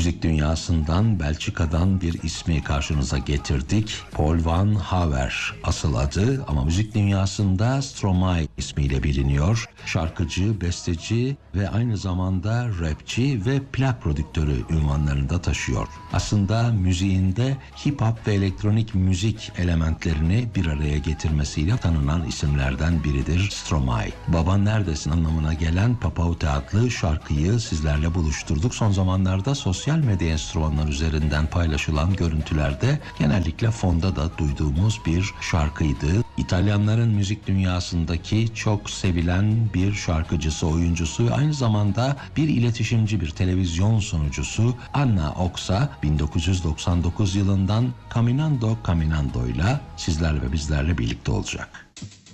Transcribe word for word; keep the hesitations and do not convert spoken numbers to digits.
Müzik dünyasından, Belçika'dan bir ismi karşınıza getirdik. Paul van Haver asıl adı ama müzik dünyasında Stromae ismiyle biliniyor. Şarkıcı, besteci ve aynı zamanda rapçi ve plak prodüktörü unvanlarını da taşıyor. Aslında müziğinde hip hop ve elektronik müzik elementlerini bir araya getirmesiyle tanınan isimlerden biridir Stromae. Baban neredesin anlamına gelen Papauta adlı şarkıyı sizlerle buluşturduk. Son zamanlarda sosyal medya enstrümanları üzerinden paylaşılan görüntülerde genellikle fonda da duyduğumuz bir şarkıydı. İtalyanların müzik dünyasındaki çok sevilen bir şarkıcısı, oyuncusu, aynı zamanda bir iletişimci, bir televizyon sunucusu Anna Oxa bin dokuz yüz doksan dokuz yılından Caminando Caminando ile sizlerle ve bizlerle birlikte olacak.